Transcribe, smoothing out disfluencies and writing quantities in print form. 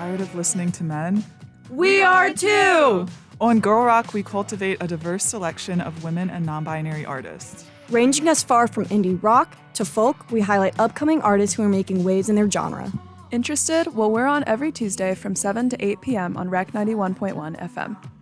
tired of listening to men? We are too! On Girl Rock, we cultivate a diverse selection of women and non-binary artists. Ranging as far from indie rock to folk, we highlight upcoming artists who are making waves in their genre. Interested? Well, we're on every Tuesday from 7 to 8 p.m. on Rec 91.1 FM.